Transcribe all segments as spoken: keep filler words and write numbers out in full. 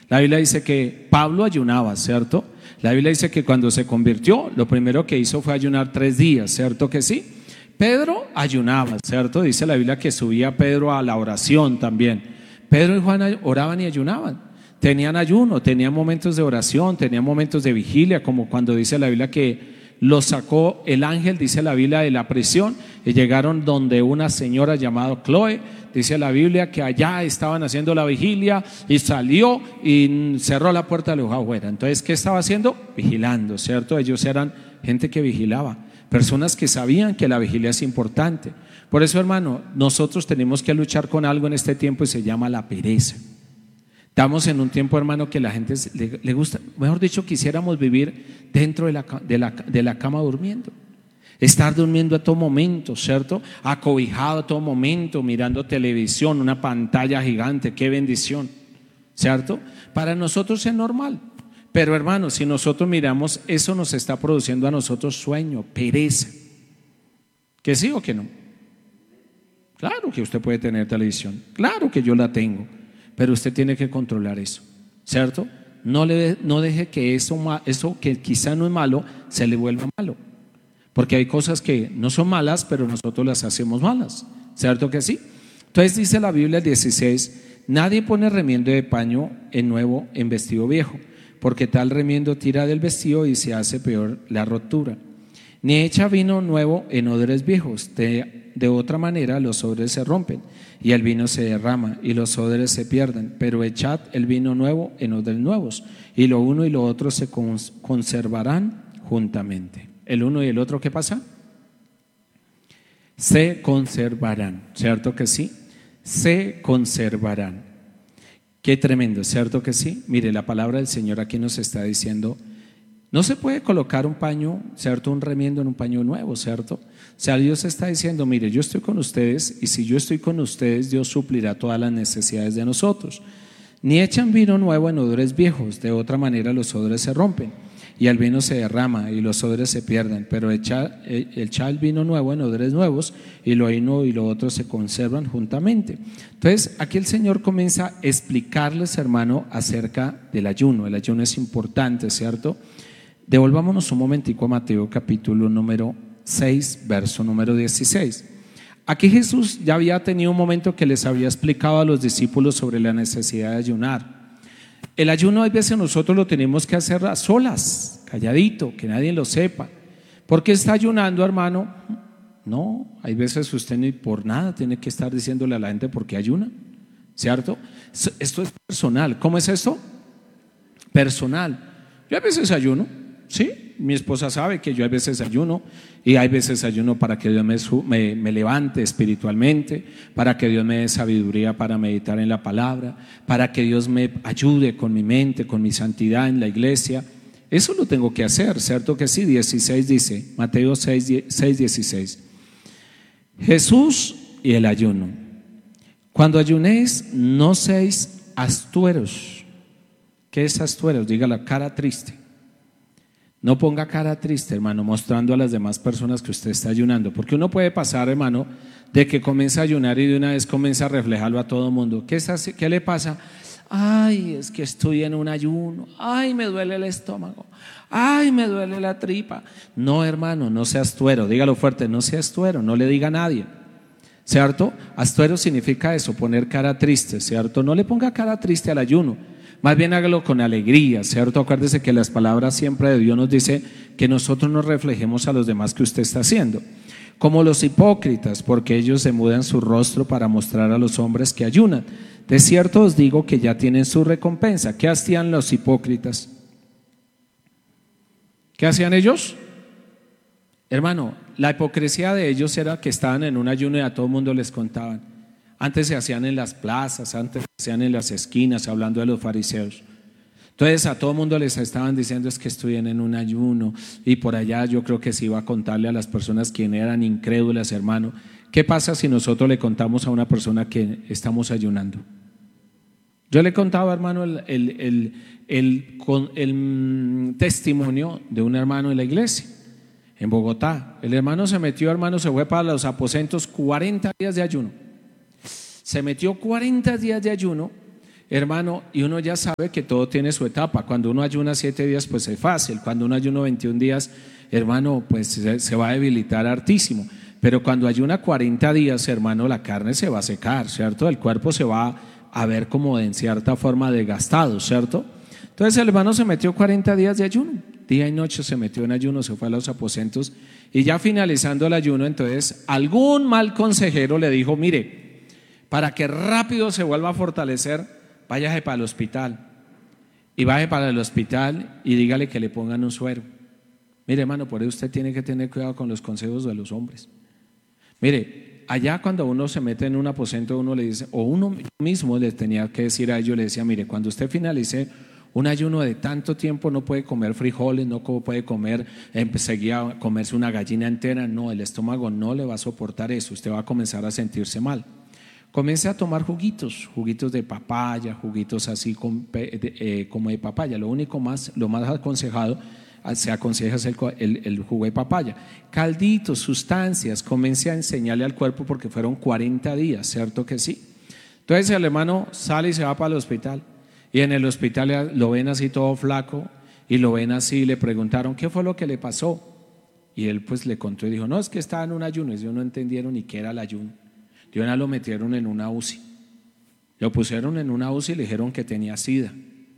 La Biblia dice que Pablo ayunaba, ¿cierto? La Biblia dice que cuando se convirtió, lo primero que hizo fue ayunar tres días, ¿cierto que sí? Pedro ayunaba, ¿cierto? Dice la Biblia que subía Pedro a la oración también. Pedro y Juan oraban y ayunaban. Tenían ayuno, tenían momentos de oración, tenían momentos de vigilia, como cuando dice la Biblia que los sacó el ángel, dice la Biblia, de la prisión y llegaron donde una señora llamada Chloe. Dice la Biblia que allá estaban haciendo la vigilia y salió y cerró la puerta y lo dejó afuera. Entonces, ¿qué estaba haciendo? Vigilando, ¿cierto? Ellos eran gente que vigilaba, personas que sabían que la vigilia es importante. Por eso, hermano, nosotros tenemos que luchar con algo en este tiempo y se llama la pereza. Estamos en un tiempo, hermano, que la gente le, le gusta, mejor dicho, quisiéramos vivir dentro de la, de, la, de la cama durmiendo. Estar durmiendo a todo momento, ¿cierto? Acobijado a todo momento, mirando televisión, una pantalla gigante, qué bendición, ¿cierto? Para nosotros es normal. Pero hermano, si nosotros miramos, eso nos está produciendo a nosotros sueño, pereza. ¿Que sí o que no? Claro que usted puede tener televisión, claro que yo la tengo, pero usted tiene que controlar eso, ¿cierto? No, le, no deje que eso, eso que quizá no es malo se le vuelva malo, porque hay cosas que no son malas, pero nosotros las hacemos malas, ¿cierto que sí? Entonces dice la Biblia dieciséis, nadie pone remiendo de paño en nuevo en vestido viejo, porque tal remiendo tira del vestido y se hace peor la rotura. Ni echa vino nuevo en odres viejos, de, de otra manera los odres se rompen y el vino se derrama y los odres se pierden, pero echad el vino nuevo en odres nuevos y lo uno y lo otro se cons- conservarán juntamente. ¿El uno y el otro qué pasa? Se conservarán, ¿cierto que sí? Se conservarán. Qué tremendo, ¿cierto que sí? Mire, la palabra del Señor aquí nos está diciendo, no se puede colocar un paño, ¿cierto? Un remiendo en un paño nuevo, ¿cierto? O sea, Dios está diciendo, mire, yo estoy con ustedes y si yo estoy con ustedes, Dios suplirá todas las necesidades de nosotros. Ni echan vino nuevo en odres viejos, de otra manera los odres se rompen y el vino se derrama y los odres se pierden, pero echa, echa el vino nuevo en odres nuevos y lo uno y lo otro se conservan juntamente. Entonces, aquí el Señor comienza a explicarles, hermano, acerca del ayuno. El ayuno es importante, ¿cierto? Devolvámonos un momentico a Mateo capítulo número seis, verso número dieciséis. Aquí Jesús ya había tenido un momento que les había explicado a los discípulos sobre la necesidad de ayunar. El ayuno a veces nosotros lo tenemos que hacer a solas, calladito, que nadie lo sepa. ¿Por qué está ayunando, hermano? No, hay veces usted ni por nada tiene que estar diciéndole a la gente por qué ayuna, ¿cierto? Esto es personal. ¿Cómo es esto? Personal. Yo a veces ayuno. Sí, mi esposa sabe que yo a veces ayuno y hay veces ayuno para que Dios me, me, me levante espiritualmente, para que Dios me dé sabiduría para meditar en la palabra, para que Dios me ayude con mi mente, con mi santidad en la iglesia. Eso lo tengo que hacer, ¿cierto que sí? dieciséis dice, Mateo seis, dieciséis, Jesús y el ayuno. Cuando ayunéis, no seáis astueros. ¿Qué es astueros? Diga la cara triste. No ponga cara triste, hermano, mostrando a las demás personas que usted está ayunando, porque uno puede pasar, hermano, de que comienza a ayunar y de una vez comienza a reflejarlo a todo el mundo. ¿Qué, es, ¿Qué le pasa? Ay, es que estoy en un ayuno. Ay, me duele el estómago. Ay, me duele la tripa. No, hermano, no sea astuero. Dígalo fuerte, no sea astuero, no le diga a nadie, ¿cierto? Astuero significa eso, poner cara triste, ¿cierto? No le ponga cara triste al ayuno. Más bien hágalo con alegría, ¿cierto? Acuérdese que las palabras siempre de Dios nos dice que nosotros nos reflejemos a los demás que usted está haciendo. Como los hipócritas, porque ellos se mudan su rostro para mostrar a los hombres que ayunan. De cierto os digo que ya tienen su recompensa. ¿Qué hacían los hipócritas? ¿Qué hacían ellos? Hermano, la hipocresía de ellos era que estaban en un ayuno y a todo el mundo les contaban. Antes se hacían en las plazas, antes se hacían en las esquinas, hablando de los fariseos. Entonces a todo el mundo les estaban diciendo es que estoy en un ayuno y por allá yo creo que se iba a contarle a las personas quienes eran incrédulas, hermano. ¿Qué pasa si nosotros le contamos a una persona que estamos ayunando? Yo le contaba, hermano, el, el, el, el, el, el testimonio de un hermano en la iglesia en Bogotá. El hermano se metió, hermano, se fue para los aposentos cuarenta días de ayuno. Se metió cuarenta días de ayuno hermano, y uno ya sabe que todo tiene su etapa. Cuando uno ayuna siete días, pues es fácil. Cuando uno ayuna veintiún días, hermano, pues se, se va a debilitar hartísimo. Pero cuando ayuna cuarenta días, hermano, la carne se va a secar, ¿cierto? El cuerpo se va a ver como en cierta forma desgastado, ¿cierto? Entonces el hermano se metió cuarenta días de ayuno, día y noche se metió en ayuno, se fue a los aposentos y ya finalizando el ayuno, entonces algún mal consejero le dijo: mire, para que rápido se vuelva a fortalecer, váyase para el hospital y vaya para el hospital y dígale que le pongan un suero. Mire, hermano, por eso usted tiene que tener cuidado con los consejos de los hombres. Mire, allá cuando uno se mete en un aposento, uno le dice, o uno mismo le tenía que decir a ellos, le decía: mire, cuando usted finalice un ayuno de tanto tiempo, no puede comer frijoles, no puede comer, seguía a comerse una gallina entera, no, el estómago no le va a soportar eso, usted va a comenzar a sentirse mal. Comience a tomar juguitos, juguitos de papaya, juguitos así con, eh, como de papaya. Lo único más, lo más aconsejado, se aconseja el, el, el jugo de papaya. Calditos, sustancias, comience a enseñarle al cuerpo porque fueron cuarenta días, ¿cierto que sí? Entonces el hermano sale y se va para el hospital y en el hospital lo ven así todo flaco y lo ven así y le preguntaron ¿qué fue lo que le pasó? Y él pues le contó y dijo: no, es que estaba en un ayuno. Ellos no entendieron ni qué era el ayuno. De una lo metieron en una U C I, lo pusieron en una U C I y le dijeron que tenía sida.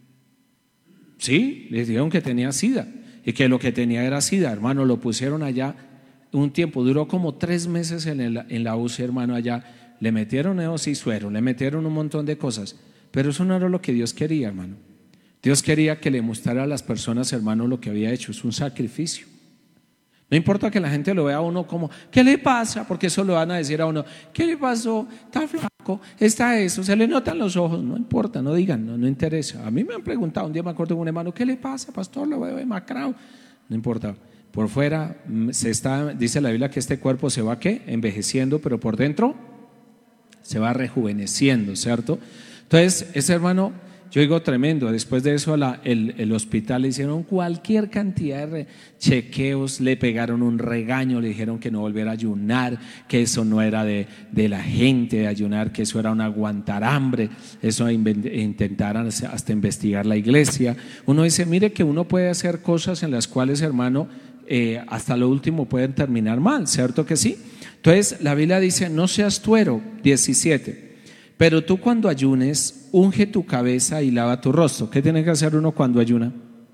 Sí, les dijeron que tenía sida y que lo que tenía era sida, hermano. Lo pusieron allá un tiempo, duró como tres meses en, el, en la U C I, hermano, allá. Le metieron neosisuero, le metieron un montón de cosas, pero eso no era lo que Dios quería, hermano. Dios quería que le mostrara a las personas, hermano, lo que había hecho. Es un sacrificio. No importa que la gente lo vea a uno como ¿qué le pasa? Porque eso lo van a decir a uno: ¿qué le pasó? Está flaco, está eso, se le notan los ojos. No importa, no digan, no, no interesa. A mí me han preguntado, un día me acuerdo de un hermano: ¿qué le pasa, pastor? Lo veo demacrado. No importa, por fuera se está, dice la Biblia que este cuerpo se va ¿qué? Envejeciendo, pero por dentro se va rejuveneciendo, ¿cierto? Entonces ese hermano, yo digo, tremendo. Después de eso la, el, el hospital le hicieron cualquier cantidad de chequeos, le pegaron un regaño, le dijeron que no volviera a ayunar, que eso no era de, de la gente de ayunar, que eso era un aguantarambre, eso intentaran hasta investigar la iglesia. Uno dice, mire que uno puede hacer cosas en las cuales, hermano, eh, hasta lo último pueden terminar mal, ¿cierto que sí? Entonces la Biblia dice: no seas tuero, diecisiete. Pero tú cuando ayunes, unge tu cabeza y lava tu rostro. ¿Qué tiene que hacer uno cuando ayuna?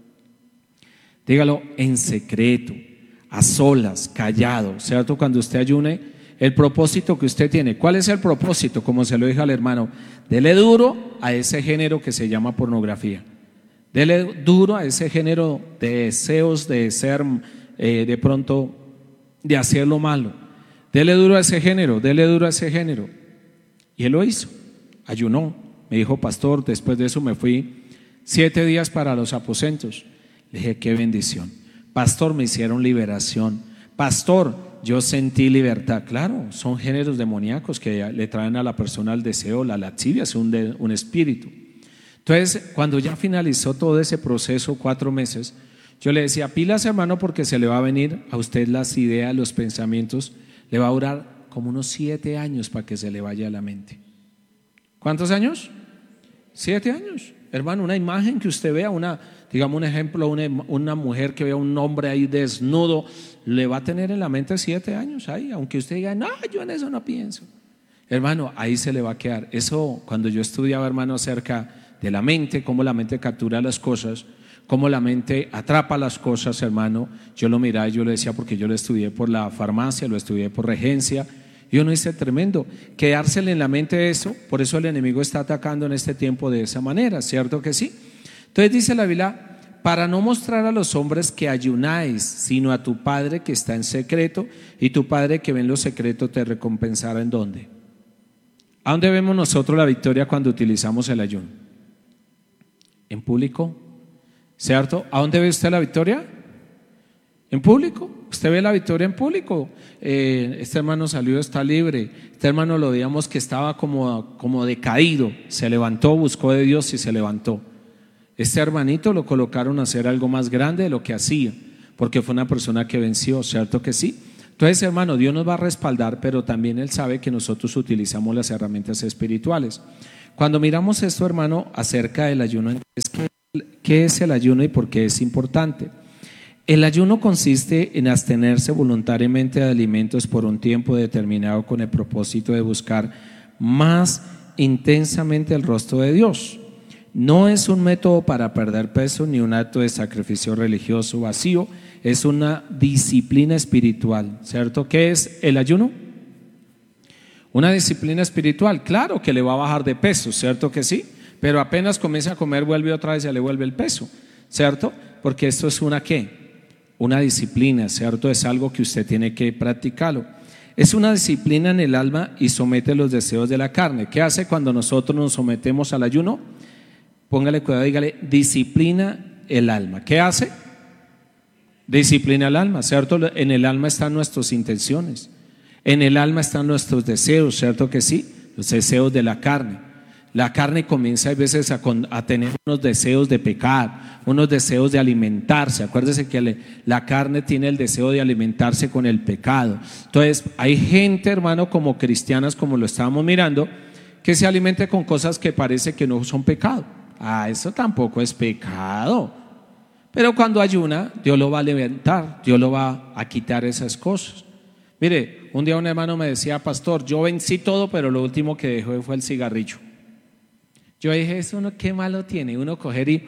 Dígalo: en secreto, a solas, callado, ¿cierto? Cuando usted ayune, el propósito que usted tiene. ¿Cuál es el propósito? Como se lo dije al hermano: dele duro a ese género que se llama pornografía. Dele duro a ese género de deseos de ser, eh, de pronto, de hacer lo malo. Dele duro a ese género, dele duro a ese género. Y él lo hizo, ayunó. Me dijo: pastor, después de eso me fui siete días para los aposentos. Le dije: qué bendición. Pastor, me hicieron liberación. Pastor, yo sentí libertad. Claro, son géneros demoníacos que le traen a la persona el deseo, la lascivia, es un, de, un espíritu. Entonces, cuando ya finalizó todo ese proceso, cuatro meses, yo le decía: pilas, hermano, porque se le va a venir a usted las ideas, los pensamientos. Le va a durar como unos siete años para que se le vaya a la mente. ¿Cuántos años? Siete años. Hermano, una imagen que usted vea, una, digamos un ejemplo, una, una mujer que vea un hombre ahí desnudo, le va a tener en la mente siete años ahí, aunque usted diga: no, yo en eso no pienso. Hermano, ahí se le va a quedar. Eso, cuando yo estudiaba, hermano, acerca de la mente, cómo la mente captura las cosas, cómo la mente atrapa las cosas, hermano, yo lo miraba y yo lo decía, porque yo lo estudié por la farmacia, lo estudié por regencia. Y uno dice: tremendo, quedársele en la mente eso. Por eso el enemigo está atacando en este tiempo de esa manera, ¿cierto que sí? Entonces dice la Biblia: para no mostrar a los hombres que ayunáis, sino a tu Padre que está en secreto, y tu Padre que ve en lo secreto te recompensará. ¿En dónde? ¿A dónde vemos nosotros la victoria cuando utilizamos el ayuno? En público, ¿cierto? ¿A dónde ve usted la victoria? En público. Usted ve la victoria en público. Eh, este hermano salió, está libre. Este hermano lo digamos que estaba como, como decaído. Se levantó, buscó de Dios y se levantó. Este hermanito lo colocaron a hacer algo más grande de lo que hacía, porque fue una persona que venció, ¿cierto que sí? Entonces, hermano, Dios nos va a respaldar, pero también Él sabe que nosotros utilizamos las herramientas espirituales. Cuando miramos esto, hermano, acerca del ayuno, es que, ¿qué es el ayuno y por qué es importante? El ayuno consiste en abstenerse voluntariamente de alimentos por un tiempo determinado con el propósito de buscar más intensamente el rostro de Dios. No es un método para perder peso ni un acto de sacrificio religioso vacío, es una disciplina espiritual, ¿cierto? ¿Qué es el ayuno? Una disciplina espiritual, claro que le va a bajar de peso, ¿cierto que sí? Pero apenas comienza a comer, vuelve otra vez y ya le vuelve el peso, ¿cierto? Porque esto es una ¿qué? Una disciplina, ¿cierto? Es algo que usted tiene que practicarlo. Es una disciplina en el alma y somete los deseos de la carne. ¿Qué hace cuando nosotros nos sometemos al ayuno? Póngale cuidado, dígale, disciplina el alma. ¿Qué hace? Disciplina el alma, ¿cierto? En el alma están nuestras intenciones. En el alma están nuestros deseos, ¿cierto que sí? Los deseos de la carne. La carne comienza a veces a, con, a tener unos deseos de pecar, unos deseos de alimentarse. Acuérdese que le, la carne tiene el deseo de alimentarse con el pecado. Entonces hay gente, hermano, como cristianas, como lo estábamos mirando, que se alimenta con cosas que parece que no son pecado. Ah, eso tampoco es pecado. Pero cuando ayuna, Dios lo va a levantar, Dios lo va a quitar esas cosas. Mire, un día un hermano me decía, pastor, yo vencí todo, pero lo último que dejó fue el cigarrillo. Yo dije, eso uno qué malo tiene, uno coger y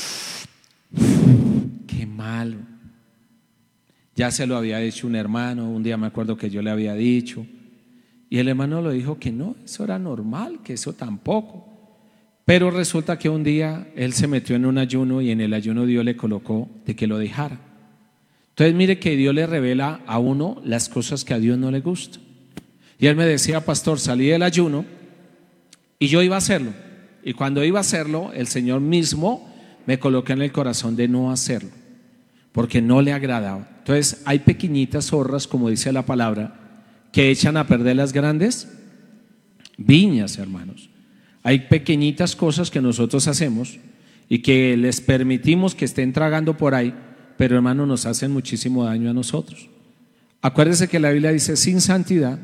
qué malo. Ya se lo había dicho un hermano, un día me acuerdo que yo le había dicho, y el hermano lo dijo que no, eso era normal, que eso tampoco. Pero resulta que un día él se metió en un ayuno y en el ayuno Dios le colocó de que lo dejara. Entonces mire que Dios le revela a uno las cosas que a Dios no le gustan. Y él me decía, pastor, salí del ayuno y yo iba a hacerlo. Y cuando iba a hacerlo, el Señor mismo me colocó en el corazón de no hacerlo, porque no le agradaba. Entonces hay pequeñitas zorras, como dice la palabra, que echan a perder las grandes viñas, hermanos. Hay pequeñitas cosas que nosotros hacemos y que les permitimos que estén tragando por ahí, pero hermanos, nos hacen muchísimo daño a nosotros. Acuérdese que la Biblia dice sin santidad,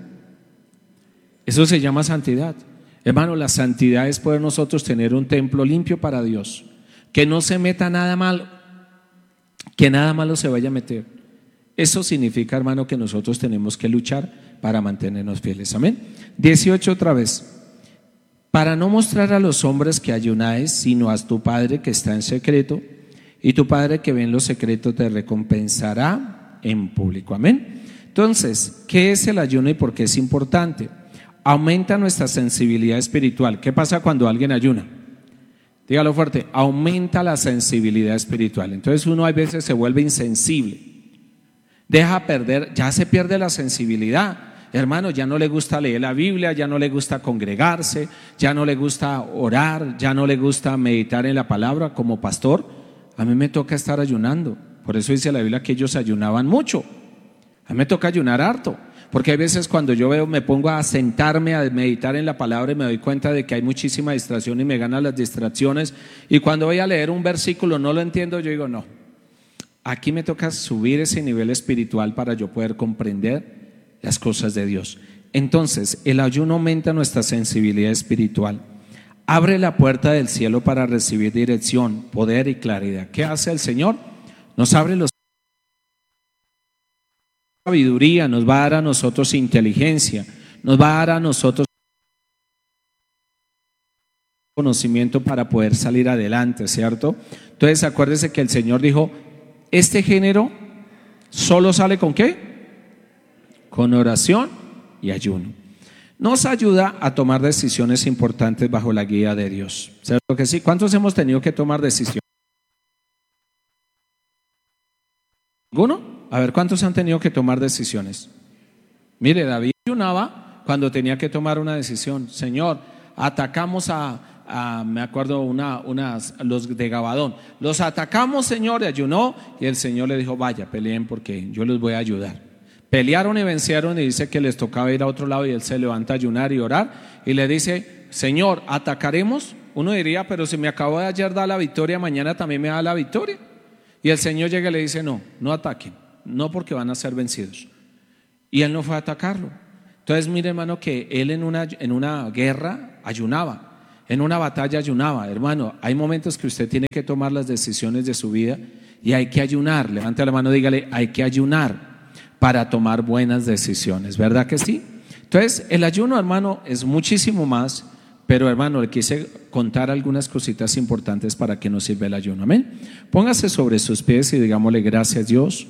eso se llama santidad. Hermano, la santidad es poder nosotros tener un templo limpio para Dios, que no se meta nada malo, que nada malo se vaya a meter. Eso significa, hermano, que nosotros tenemos que luchar para mantenernos fieles. Amén. dieciocho otra vez. Para no mostrar a los hombres que ayunáis, sino a tu Padre que está en secreto, y tu Padre que ve en lo secreto te recompensará en público. Amén. Entonces, ¿qué es el ayuno y por qué es importante? Aumenta nuestra sensibilidad espiritual. ¿Qué pasa cuando alguien ayuna? Dígalo fuerte, aumenta la sensibilidad espiritual. Entonces uno a veces se vuelve insensible, deja perder, ya se pierde la sensibilidad. Hermano, ya no le gusta leer la Biblia, ya no le gusta congregarse, ya no le gusta orar, ya no le gusta meditar en la palabra. Como pastor, a mí me toca estar ayunando. Por eso dice la Biblia que ellos ayunaban mucho. A mí me toca ayunar harto. Porque hay veces cuando yo veo, me pongo a sentarme a meditar en la palabra y me doy cuenta de que hay muchísima distracción y me ganan las distracciones, y cuando voy a leer un versículo no lo entiendo, yo digo no, aquí me toca subir ese nivel espiritual para yo poder comprender las cosas de Dios. Entonces el ayuno aumenta nuestra sensibilidad espiritual, abre la puerta del cielo para recibir dirección, poder y claridad. ¿Qué hace el Señor? Nos abre los sabiduría, nos va a dar a nosotros inteligencia, nos va a dar a nosotros conocimiento para poder salir adelante, ¿cierto? Entonces acuérdese que el Señor dijo, este género solo sale ¿con qué? Con oración y ayuno. Nos ayuda a tomar decisiones importantes bajo la guía de Dios, ¿cierto que sí? ¿Cuántos hemos tenido que tomar decisiones? ¿Ninguno? A ver, ¿cuántos han tenido que tomar decisiones? Mire, David ayunaba cuando tenía que tomar una decisión. Señor, atacamos a, a me acuerdo, una, unas, los de Gabadón. Los atacamos, Señor, y ayunó. Y el Señor le dijo, vaya, peleen porque yo los voy a ayudar. Pelearon y vencieron y dice que les tocaba ir a otro lado y él se levanta a ayunar y orar. Y le dice, Señor, ¿atacaremos? Uno diría, pero si me acabo de ayer dar la victoria, mañana también me da la victoria. Y el Señor llega y le dice, no, no ataquen. No, porque van a ser vencidos. Y él no fue a atacarlo. Entonces mire, hermano, que él en una, en una guerra ayunaba. en una batalla ayunaba. Hermano, hay momentos que usted tiene que tomar las decisiones de su vida y hay que ayunar. Levante la mano, dígale, hay que ayunar para tomar buenas decisiones, ¿verdad que sí? Entonces, el ayuno, hermano, es muchísimo más, pero hermano, le quise contar algunas cositas importantes para que nos sirva el ayuno, amén. Póngase sobre sus pies y digámosle gracias Dios,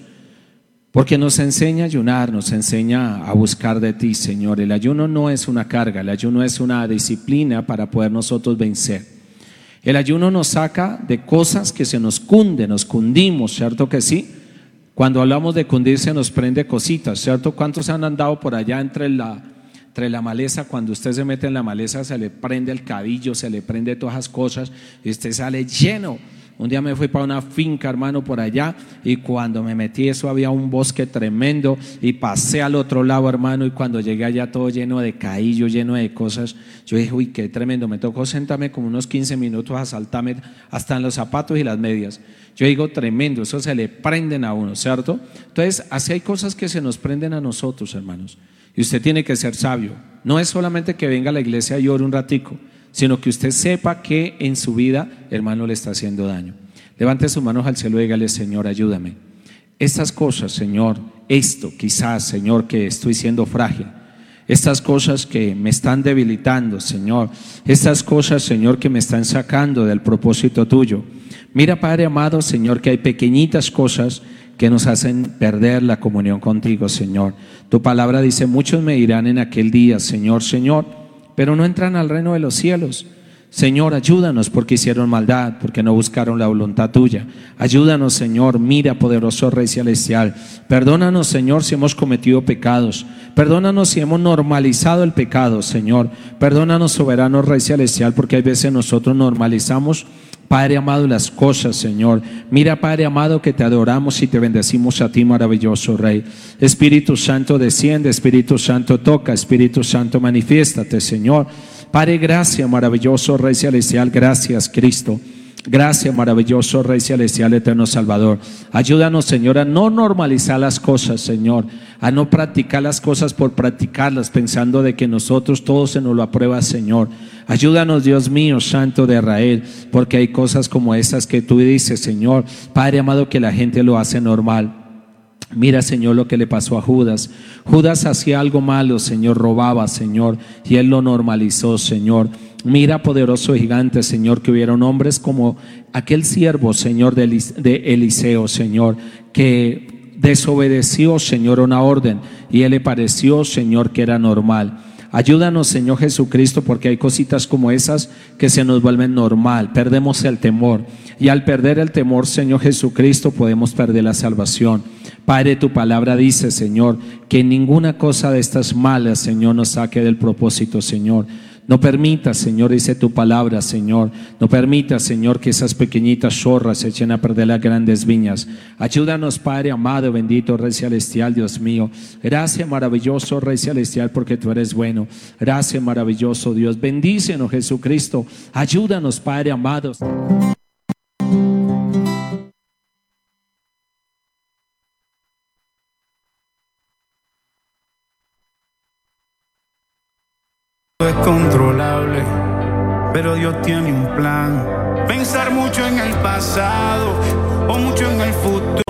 porque nos enseña a ayunar, nos enseña a buscar de ti, Señor. El ayuno no es una carga, el ayuno es una disciplina para poder nosotros vencer. El ayuno nos saca de cosas que se nos cunden, nos cundimos, ¿cierto que sí? Cuando hablamos de cundir se nos prende cositas, ¿cierto? ¿Cuántos han andado por allá entre la, entre la maleza? Cuando usted se mete en la maleza se le prende el cabello, se le prende todas esas cosas y usted sale lleno. Un día me fui para una finca, hermano, por allá, y cuando me metí eso había un bosque tremendo y pasé al otro lado, hermano, y cuando llegué allá todo lleno de caillo, lleno de cosas, yo dije, uy, qué tremendo. Me tocó sentarme como unos quince minutos a saltarme hasta en los zapatos y las medias. Yo digo, tremendo, eso se le prenden a uno, ¿cierto? Entonces, así hay cosas que se nos prenden a nosotros, hermanos, y usted tiene que ser sabio. No es solamente que venga a la iglesia y ore un ratico, sino que usted sepa que en su vida, hermano, le está haciendo daño. Levante sus manos al cielo y dígale, Señor, ayúdame. Estas cosas, Señor, esto quizás, Señor, que estoy siendo frágil, estas cosas que me están debilitando, Señor, estas cosas, Señor, que me están sacando del propósito tuyo. Mira, Padre amado, Señor, que hay pequeñitas cosas que nos hacen perder la comunión contigo, Señor. Tu palabra dice, muchos me dirán en aquel día, Señor, Señor, pero no entran al reino de los cielos. Señor, ayúdanos porque hicieron maldad, porque no buscaron la voluntad tuya. Ayúdanos, Señor, mira, poderoso Rey Celestial. Perdónanos, Señor, si hemos cometido pecados. Perdónanos si hemos normalizado el pecado, Señor. Perdónanos, soberano Rey Celestial, porque hay veces nosotros normalizamos, Padre amado, las cosas, Señor. Mira, Padre amado, que te adoramos y te bendecimos a ti, maravilloso Rey. Espíritu Santo, desciende. Espíritu Santo, toca. Espíritu Santo, manifiéstate, Señor. Padre, gracias, maravilloso Rey Celestial. Gracias, Cristo. Gracias, maravilloso Rey Celestial, eterno Salvador. Ayúdanos, Señor, a no normalizar las cosas, Señor, a no practicar las cosas por practicarlas, pensando de que nosotros todo se nos lo aprueba, Señor. Ayúdanos, Dios mío, Santo de Israel, porque hay cosas como esas que tú dices, Señor, Padre amado, que la gente lo hace normal. Mira, Señor, lo que le pasó a Judas. Judas hacía algo malo, Señor, robaba, Señor, y él lo normalizó, Señor. Mira, poderoso gigante, Señor, que hubieron hombres como aquel siervo, Señor, de Eliseo, Señor, que desobedeció, Señor, una orden, y él le pareció, Señor, que era normal. Ayúdanos, Señor Jesucristo, porque hay cositas como esas que se nos vuelven normal. Perdemos el temor, y al perder el temor, Señor Jesucristo, podemos perder la salvación. Padre, tu palabra dice, Señor, que ninguna cosa de estas malas, Señor, nos saque del propósito, Señor. No permita, Señor, dice tu palabra, Señor, no permita, Señor, que esas pequeñitas zorras se echen a perder las grandes viñas. Ayúdanos, Padre amado, bendito Rey Celestial, Dios mío. Gracias, maravilloso Rey Celestial, porque tú eres bueno. Gracias, maravilloso Dios. Bendícenos, Jesucristo. Ayúdanos, Padre amado. Es controlable, pero Dios tiene un plan. Pensar mucho en el pasado o mucho en el futuro.